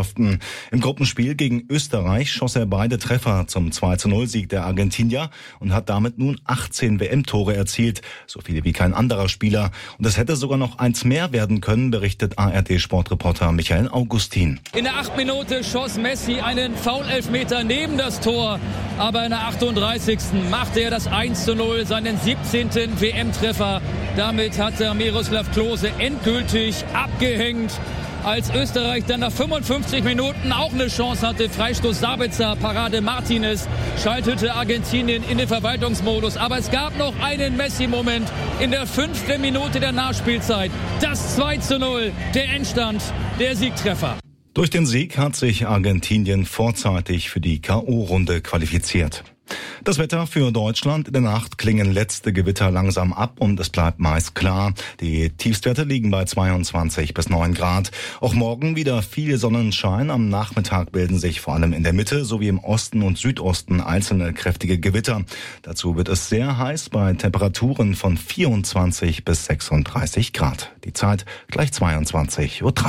Mannschaften. Im Gruppenspiel gegen Österreich schoss er beide Treffer zum 2:0-Sieg der Argentinier und hat damit nun 18 WM-Tore erzielt, so viele wie kein anderer Spieler. Und es hätte sogar noch eins mehr werden können, berichtet ARD-Sportreporter Michael Augustin. In der 8. Minute schoss Messi einen Foul-Elfmeter neben das Tor, aber in der 38. machte er das 1:0, seinen 17. WM-Treffer. Damit hat Miroslav Klose endgültig abgehängt. Als Österreich dann nach 55 Minuten auch eine Chance hatte, Freistoß Sabitzer, Parade Martinez, schaltete Argentinien in den Verwaltungsmodus. Aber es gab noch einen Messi-Moment in der 5. Minute der Nachspielzeit. Das 2:0, der Endstand, der Siegtreffer. Durch den Sieg hat sich Argentinien vorzeitig für die K.O.-Runde qualifiziert. Das Wetter für Deutschland: in der Nacht klingen letzte Gewitter langsam ab und es bleibt meist klar. Die Tiefstwerte liegen bei 22 bis 9 Grad. Auch morgen wieder viel Sonnenschein. Am Nachmittag bilden sich vor allem in der Mitte sowie im Osten und Südosten einzelne kräftige Gewitter. Dazu wird es sehr heiß bei Temperaturen von 24 bis 36 Grad. Die Zeit gleich 22:03 Uhr.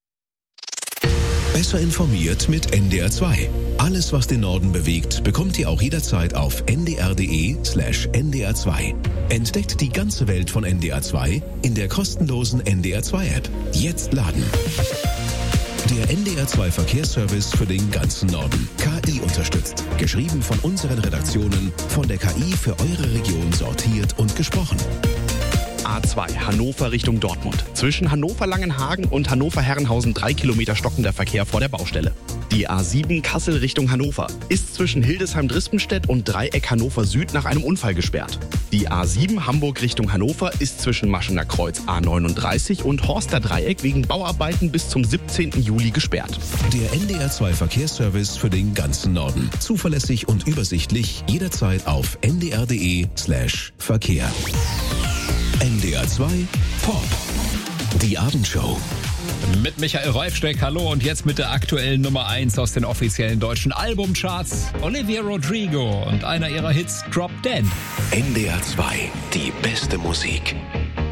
Besser informiert mit NDR 2. Alles, was den Norden bewegt, bekommt ihr auch jederzeit auf ndr.de/NDR 2. Entdeckt die ganze Welt von NDR 2 in der kostenlosen NDR 2 App. Jetzt laden. Der NDR 2 Verkehrsservice für den ganzen Norden. KI unterstützt. Geschrieben von unseren Redaktionen, von der KI für eure Region sortiert und gesprochen. A2 Hannover Richtung Dortmund. Zwischen Hannover-Langenhagen und Hannover-Herrenhausen 3 Kilometer stockender Verkehr vor der Baustelle. Die A7 Kassel Richtung Hannover ist zwischen Hildesheim-Drispenstedt und Dreieck Hannover Süd nach einem Unfall gesperrt. Die A7 Hamburg Richtung Hannover ist zwischen Maschener Kreuz A39 und Horster Dreieck wegen Bauarbeiten bis zum 17. Juli gesperrt. Der NDR 2 Verkehrsservice für den ganzen Norden. Zuverlässig und übersichtlich, jederzeit auf ndr.de/Verkehr. NDR 2 Pop. Die Abendshow. Mit Michael Reifsteck, hallo, und jetzt mit der aktuellen Nummer 1 aus den offiziellen deutschen Albumcharts. Olivia Rodrigo und einer ihrer Hits, Drop Dead. NDR 2, die beste Musik.